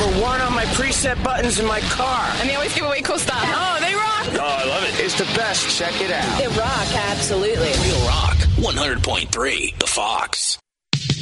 #1 on my preset buttons in my car. And they always give away cool stuff. Oh, they rock. Oh, I love it. It's the best. Check it out. They rock, absolutely. Real Rock, 100.3, The Fox.